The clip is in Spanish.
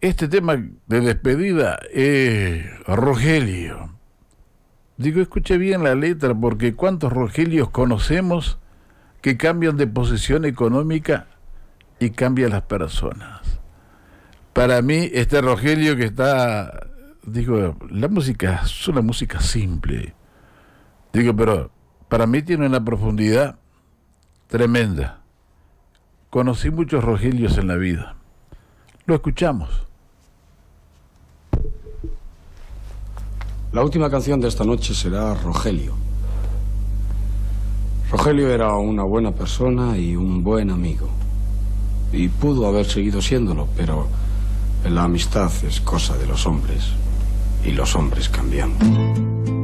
Este tema de despedida es Rogelio. Digo, escuche bien la letra, porque ¿cuántos Rogelios conocemos que cambian de posición económica y cambian las personas? Para mí, este Rogelio que está... Digo, la música es una música simple. Digo, pero para mí tiene una profundidad tremenda. Conocí muchos Rogelios en la vida. Lo escuchamos. La última canción de esta noche será Rogelio. Rogelio era una buena persona y un buen amigo. Y pudo haber seguido siéndolo, pero la amistad es cosa de los hombres. Y los hombres cambiamos.